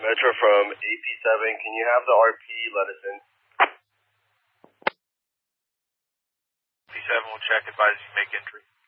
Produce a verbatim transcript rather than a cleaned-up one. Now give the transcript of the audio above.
Metro from A P seven, can you have the R P let us in? A P seven will check, advise you make entry.